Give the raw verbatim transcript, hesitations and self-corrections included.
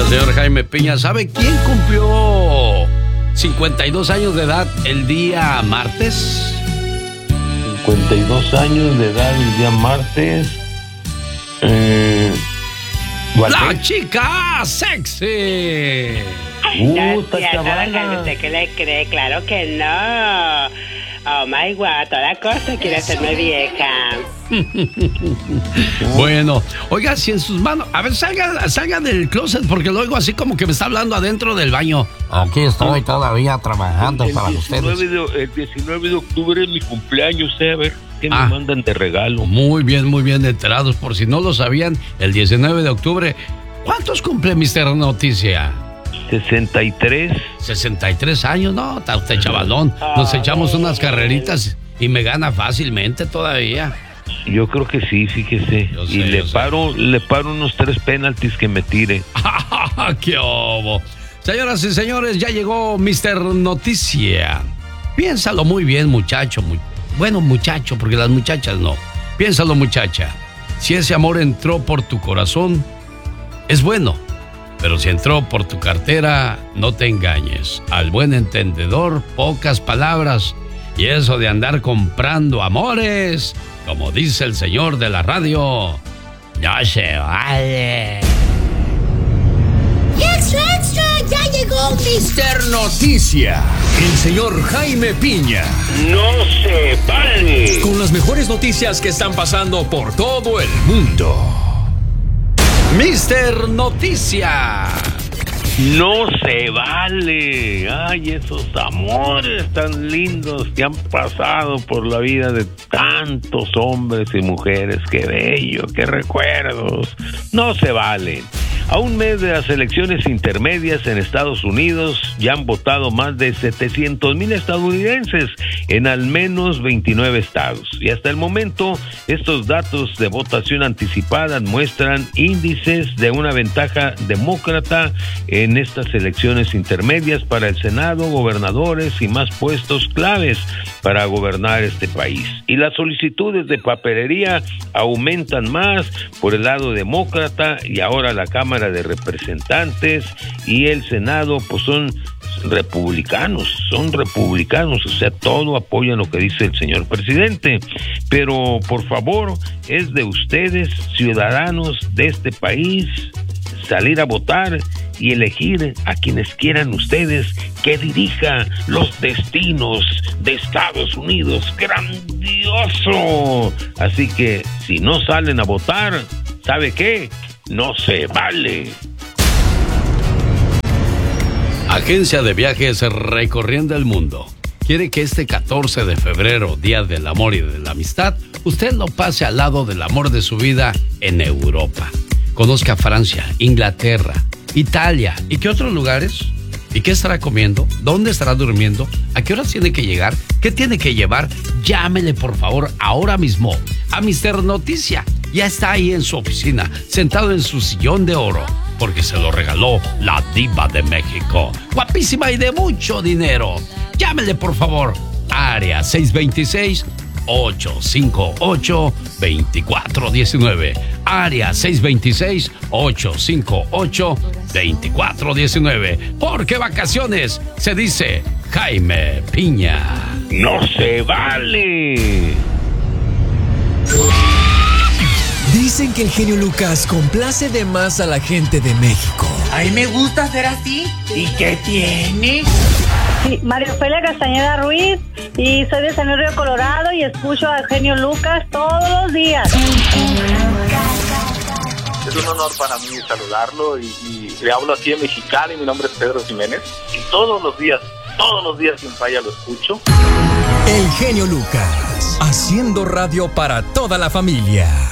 señor Jaime Piña, ¿sabe quién cumplió cincuenta y dos años de edad el día martes? cincuenta y dos años de edad el día martes. Eh, ¡La chica sexy! Uh, No, está tía, chavala. no, ¿usted qué le cree? Claro que no. Oh my God, a toda costa quiere hacerme vieja. Bueno, oiga, si en sus manos... A ver, salga, salga del closet porque lo oigo así como que me está hablando adentro del baño. Aquí estoy todavía trabajando el para diecinueve ustedes. de, el diecinueve de octubre es mi cumpleaños, eh, a ver, ¿qué Ah. me mandan de regalo? Muy bien, muy bien enterados. Por si no lo sabían, el diecinueve de octubre... ¿Cuántos cumple mister Noticia? sesenta y tres. sesenta y tres años, no, está usted chavalón. Nos echamos unas carreritas y me gana fácilmente todavía. Yo creo que sí, fíjese. Yo sé, y le yo sé. paro, le paro unos tres penaltis que me tire. ¡Qué obo! Señoras y señores, ya llegó mister Noticia. Piénsalo muy bien, muchacho. Muy... Bueno, muchacho, porque las muchachas no. Piénsalo, muchacha. Si ese amor entró por tu corazón, es bueno. Pero si entró por tu cartera, no te engañes. Al buen entendedor, pocas palabras. Y eso de andar comprando amores, como dice el señor de la radio, no se vale. ¡Extra, extra! ¡Ya llegó mister Noticia! El señor Jaime Piña. ¡No se vale! Con las mejores noticias que están pasando por todo el mundo. mister Noticia. ¡No se vale! ¡Ay, esos amores tan lindos que han pasado por la vida de tantos hombres y mujeres! ¡Qué bello! ¡Qué recuerdos! ¡No se valen! A un mes de las elecciones intermedias en Estados Unidos, ya han votado más de setecientos mil estadounidenses en al menos veintinueve estados. Y hasta el momento, estos datos de votación anticipada muestran índices de una ventaja demócrata en estas elecciones intermedias para el Senado, gobernadores y más puestos claves para gobernar este país. Y las solicitudes de papelería aumentan más por el lado demócrata, y ahora la Cámara de Representantes y el Senado pues son republicanos, son republicanos, o sea, todo apoyan lo que dice el señor presidente. Pero por favor, es de ustedes, ciudadanos de este país, salir a votar y elegir a quienes quieran ustedes que dirija los destinos de Estados Unidos. ¡Grandioso! Así que si no salen a votar, ¿sabe qué? No se vale. Agencia de viajes recorriendo el mundo. Quiere que este catorce de febrero, Día del Amor y de la Amistad, usted lo pase al lado del amor de su vida en Europa. Conozca Francia, Inglaterra, Italia. ¿Y qué otros lugares? ¿Y qué estará comiendo? ¿Dónde estará durmiendo? ¿A qué horas tiene que llegar? ¿Qué tiene que llevar? Llámele por favor ahora mismo a mister Noticia. Ya está ahí en su oficina, sentado en su sillón de oro, porque se lo regaló la diva de México. Guapísima y de mucho dinero. Llámele por favor. Área seis dos seis, ocho cinco ocho, dos cuatro uno nueve. Área seis dos seis, ocho cinco ocho, dos cuatro uno nueve. Porque vacaciones se dice Jaime Piña. ¡No se vale! Dicen que el genio Lucas complace de más a la gente de México. A mí me gusta ser así. ¿Y qué tiene? Sí, María Ofelia Castañeda Ruiz, y soy de San Luis Río Colorado y escucho al genio Lucas todos los días. Es un honor para mí saludarlo y, y le hablo aquí en Mexicali. Mi nombre es Pedro Jiménez y todos los días, todos los días sin falla lo escucho. El genio Lucas, haciendo radio para toda la familia.